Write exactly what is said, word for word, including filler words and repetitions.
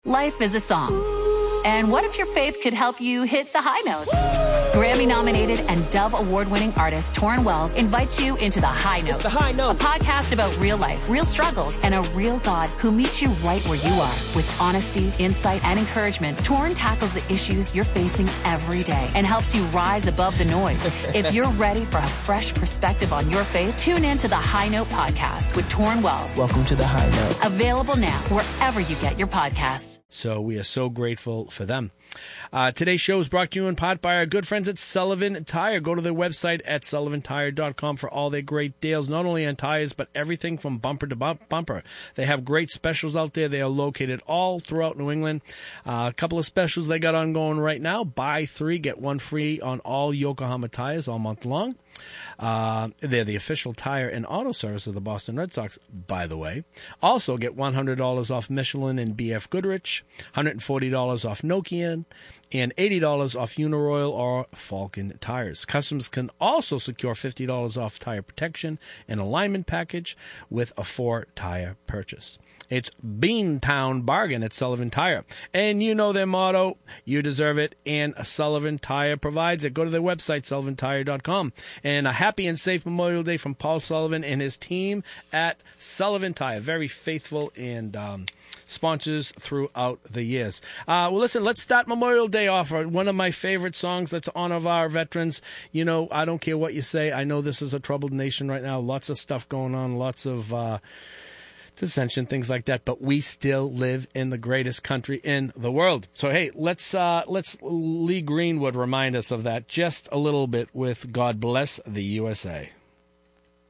Life is a song. And what if your faith could help you hit the high notes? Grammy-nominated and Dove Award-winning artist Torrin Wells invites you into The High Note. It's The High Note. A podcast about real life, real struggles, and a real God who meets you right where you are. With honesty, insight, and encouragement, Torrin tackles the issues you're facing every day and helps you rise above the noise. If you're ready for a fresh perspective on your faith, tune in to The High Note podcast with Torrin Wells. Welcome to The High Note. Available now wherever you get your podcasts. So we are so grateful for them. Uh, today's show is brought to you in part by our good friends at Sullivan Tire. Go to their website at sullivan tire dot com for all their great deals, not only on tires, but everything from bumper to bump- bumper. They have great specials out there. They are located all throughout New England. Uh, a couple of specials they got ongoing right now. Buy three, get one free on all Yokohama tires all month long. Uh, they're the official tire and auto service of the Boston Red Sox, by the way. Also, get one hundred dollars off Michelin and B F Goodrich, one hundred forty dollars off Nokian, and eighty dollars off Uniroyal or Falcon tires. Customers can also secure fifty dollars off tire protection and alignment package with a four-tire purchase. It's Beantown Bargain at Sullivan Tire. And you know their motto, you deserve it, and Sullivan Tire provides it. Go to their website, sullivan tire dot com. And a happy and safe Memorial Day from Paul Sullivan and his team at Sullivan Tire. Very faithful and um, sponsors throughout the years. Uh, well, listen, let's start Memorial Day off. One of my favorite songs. Let's honor our veterans. You know, I don't care what you say. I know this is a troubled nation right now. Lots of stuff going on. Lots of Uh, dissension, things like that, but we still live in the greatest country in the world. So hey, let's uh, let's Lee Greenwood remind us of that just a little bit with God Bless the U S A.